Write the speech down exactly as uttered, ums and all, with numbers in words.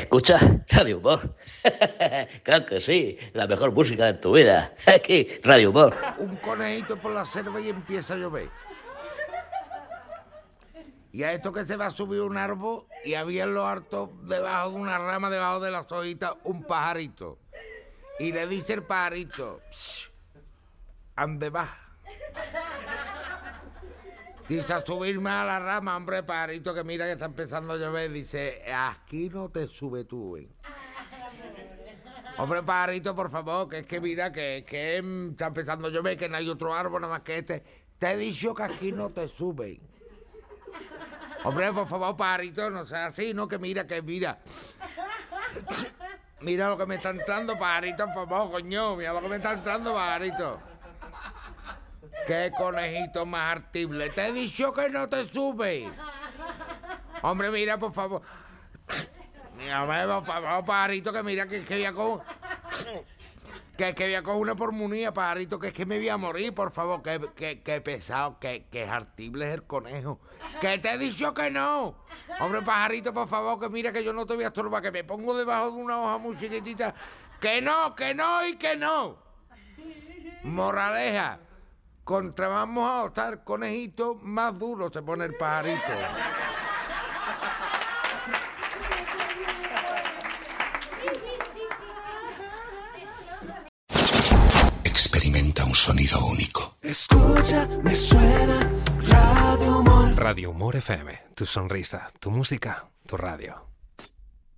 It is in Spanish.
¿Escuchas Radio Humor? Claro que sí, la mejor música de tu vida. Aquí, Radio Humor. Un conejito por la selva y empieza a llover. Y a esto que se va a subir un árbol y había en lo alto, debajo de una rama, debajo de las hojitas, un pajarito. Y le dice el pajarito, ¿ande va? Dice, a subirme a la rama, hombre, pajarito, que mira que está empezando a llover. Dice, aquí no te sube tú, ¿eh? Hombre, pajarito, por favor, que es que mira que, que está empezando a llover, que no hay otro árbol nada más que este. Te he dicho que aquí no te suben. Hombre, por favor, pajarito, no sea así, ¿no? Que mira, que mira. Mira lo que me está entrando, pajarito, por favor, coño. Mira lo que me está entrando, pajarito. Qué conejito más artible. Te he dicho que no te sube. Hombre, mira, por favor. Mira, por favor, pajarito, que mira que, que voy a con... Que, que voy a con una pulmonía, pajarito, que es que me voy a morir, por favor. Que, que, que pesado, que, que artible es el conejo. Que te he dicho que no. Hombre, pajarito, por favor, que mira que yo no te voy a estorbar, que me pongo debajo de una hoja muy chiquitita. Que no, que no y que no. Moraleja. Contra más mojado está el conejito, más duro se pone el pajarito. Experimenta un sonido único. Escucha, me suena Radio Humor. Radio Humor F M, tu sonrisa, tu música, tu radio.